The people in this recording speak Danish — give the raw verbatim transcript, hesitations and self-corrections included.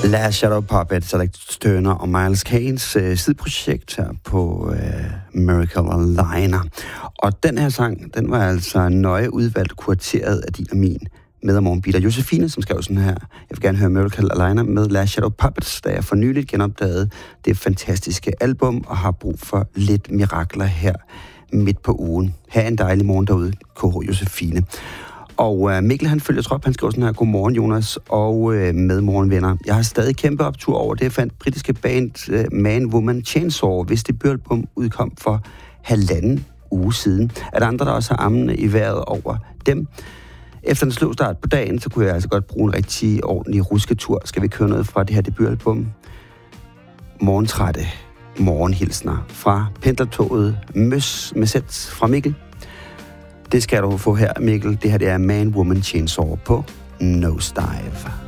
Last Shadow Puppets, Alex Turner og Miles Kanes øh, sideprojekt her på øh, Miracle Liner. Og den her sang, den var altså nøje udvalgt, kurateret af din og min med- og morgenbeater Josefine, som skrev sådan her: Jeg vil gerne høre Miracle Liner med Last Shadow Puppets, da jeg for nyligt genopdagede det fantastiske album og har brug for lidt mirakler her midt på ugen. Ha' en dejlig morgen derude, K H Josefine. Og uh, Mikkel, han følger trop, han skriver sådan her: Godmorgen, Jonas og uh, medmorgen, venner. Jeg har stadig kæmpe optur over det fandt britiske band uh, Man Woman Chainsaw, hvis debutalbum udkom for halvanden uge siden. Er der andre, der også har armene i vejret over dem? Efter en slå start på dagen, så kunne jeg altså godt bruge en rigtig ordentlig rusketur. Skal vi køre noget fra det her debutalbum? Morgentrætte morgenhilsner fra pendlertoget Møs med sæt fra Mikkel. Det skal du få her, Mikkel. Det her det er Man Woman Chainsaw på Nosedive.